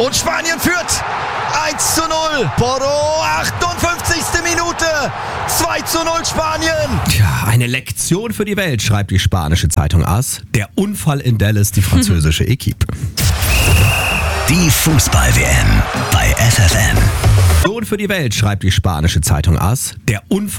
Und Spanien führt 1:0. Porro, 58. Minute. 2:0 Spanien. Tja, eine Lektion für die Welt, schreibt die spanische Zeitung AS. Der Unfall in Dallas, die französische Equipe. Die Fußball-WM bei FFN. Lektion für die Welt, schreibt die spanische Zeitung AS. Der Unfall